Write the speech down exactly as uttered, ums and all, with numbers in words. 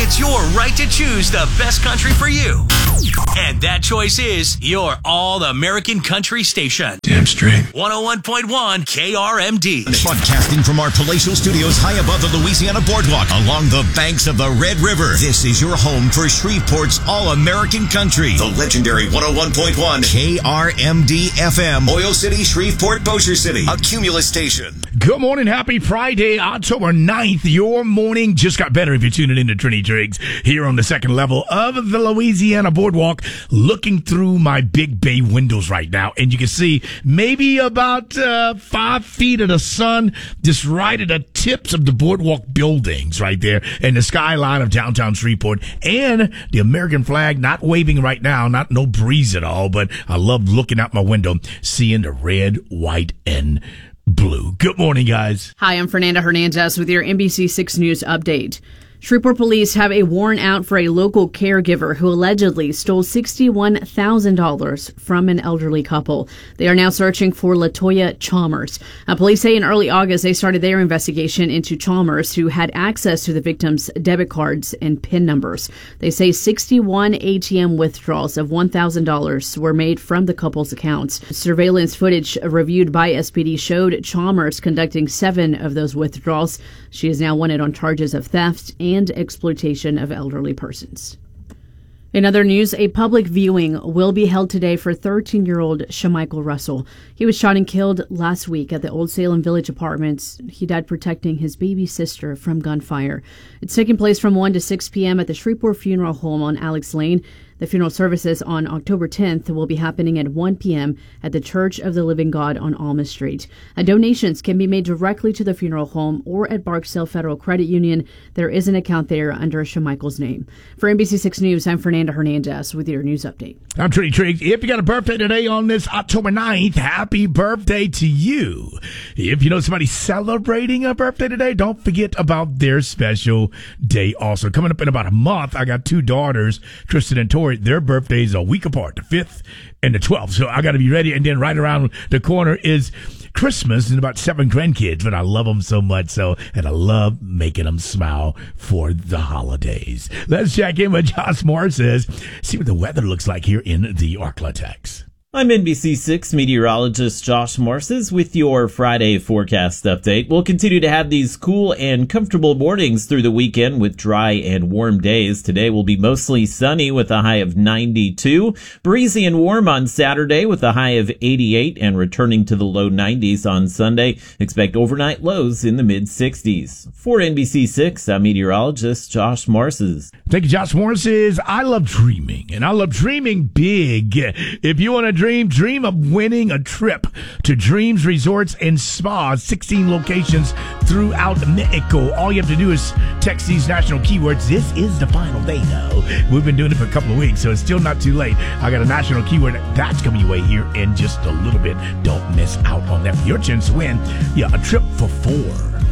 It's your right to choose the best country for you. And that choice is your All-American Country Station. Damn straight. one oh one point one K R M D. Broadcasting from our palatial studios high above the Louisiana Boardwalk along the banks of the Red River. This is your home for Shreveport's All-American Country. The legendary one oh one point one K R M D F M. Oil City, Shreveport, Bossier City. A Cumulus station. Good morning. Happy Friday, October ninth. Your morning just got better if you're tuning in to Trinity Triggs here on the second level of the Louisiana Boardwalk, looking through my big bay windows right now. And you can see maybe about uh, five feet of the sun just right at the tips of the boardwalk buildings right there and the skyline of downtown Shreveport and the American flag not waving right now, not no breeze at all, but I love looking out my window, seeing the red, white, and blue. Good morning, guys. Hi, I'm Fernanda Hernandez with your N B C six News update. Shreveport police have a warrant out for a local caregiver who allegedly stole sixty-one thousand dollars from an elderly couple. They are now searching for Latoya Chalmers. Uh, police say in early August they started their investigation into Chalmers, who had access to the victim's debit cards and PIN numbers. They say sixty-one A T M withdrawals of one thousand dollars were made from the couple's accounts. Surveillance footage reviewed by S P D showed Chalmers conducting seven of those withdrawals. She is now wanted on charges of theft and and exploitation of elderly persons. In other news, a public viewing will be held today for thirteen-year-old Shamichael Russell. He was shot and killed last week at the Old Salem Village Apartments. He died protecting his baby sister from gunfire. It's taking place from one to six p.m. at the Shreveport Funeral Home on Alex Lane. The funeral services on October tenth will be happening at one p.m. at the Church of the Living God on Alma Street. Uh, donations can be made directly to the funeral home or at Barksdale Federal Credit Union. There is an account there under Shamichael's name. For N B C six News, I'm Fernanda Hernandez with your news update. I'm Trinity Triggs. If you got a birthday today on this October ninth, happy birthday to you. If you know somebody celebrating a birthday today, don't forget about their special day also. Coming up in about a month, I got two daughters, Tristan and Tori. Their birthdays are a week apart, the fifth and the twelfth. So I got to be ready. And then right around the corner is Christmas and about seven grandkids, but I love them so much. So, and I love making them smile for the holidays. Let's check in with Josh Morris, see what the weather looks like here in the Arklatex. I'm N B C six meteorologist Josh Morses with your Friday forecast update. We'll continue to have these cool and comfortable mornings through the weekend with dry and warm days. Today will be mostly sunny with a high of ninety-two. Breezy and warm on Saturday with a high of eighty-eight and returning to the low nineties on Sunday. Expect overnight lows in the mid sixties. For N B C six, I'm meteorologist Josh Morses. Thank you, Josh Morses. I love dreaming, and I love dreaming big. If you want to dream, dream of winning a trip to Dreams Resorts and Spas, sixteen locations throughout Mexico. All you have to do is text these national keywords. This is the final day, though. We've been doing it for a couple of weeks, so it's still not too late. I got a national keyword that's coming your way here in just a little bit. Don't miss out on that. For your chance to win, yeah, a trip for four